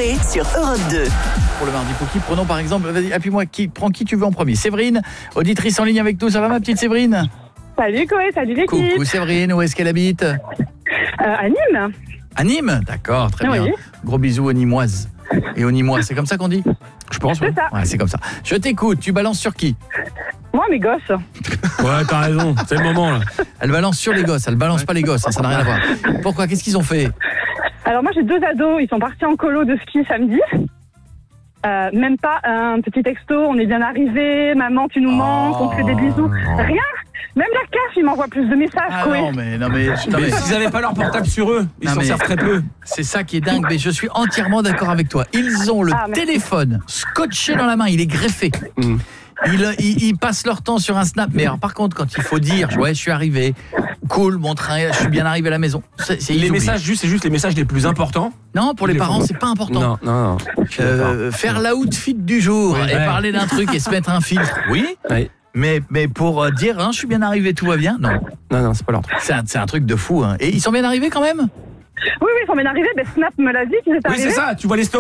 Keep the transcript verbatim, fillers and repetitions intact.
Coé sur Europe deux. Pour le mardi Pookie, prenons par exemple, vas-y, appuie-moi, qui, prends qui tu veux en premier. Séverine, auditrice en ligne avec nous, ça va ma petite Séverine? Salut Coé, salut l'équipe. Coucou Séverine, où est-ce qu'elle habite? Euh, à Nîmes. À Nîmes, d'accord, très Oui. bien. Gros bisous aux Nîmoises et aux Nîmois, c'est comme ça qu'on dit? Je pense. C'est ouais. ça. Ouais, c'est comme ça. Je t'écoute, tu balances sur qui? Moi, mes gosses. Ouais, t'as raison, c'est le moment là. Elle balance sur les gosses, elle balance pas les gosses, hein, ça n'a rien à voir. Pourquoi? Qu'est-ce qu'ils ont fait? Alors moi, j'ai deux ados, ils sont partis en colo de ski samedi. Euh, même pas un petit texto, on est bien arrivés, maman tu nous manques, on te fait des bisous. Rien. Même la C A F, ils m'envoient plus de messages, Ah Coé. non mais non mais, non, Mais mais s'ils avaient pas leur portable sur eux, ils Non, s'en mais- servent très peu. c'est ça qui est dingue, mais je suis entièrement d'accord avec toi. Ils ont le Ah, merci. téléphone scotché dans la main, il est greffé. Mm. Ils, ils, ils passent leur temps sur un snap. Mais alors, par contre, quand il faut dire, ouais, je suis arrivé, cool, mon train, je suis bien arrivé à la maison. C'est, c'est Les ils oublient. messages, juste, c'est juste les messages les plus importants. Non, pour les ils les parents, font. c'est pas important. Non, non, non. Je suis d'accord. Euh, faire l'outfit du jour Oui, et ouais. parler d'un truc et se mettre un filtre, oui. Ouais. Mais, mais pour euh, dire, hein, je suis bien arrivé, tout va bien, non. Non, non, c'est pas leur truc. C'est un, c'est un truc de fou. Hein. Et ils sont bien arrivés quand même? Oui, oui, ils sont bien arrivés, ben Snap me l'a dit qu'ils étaient Oui, c'est arrivés. ça, tu vois les stories.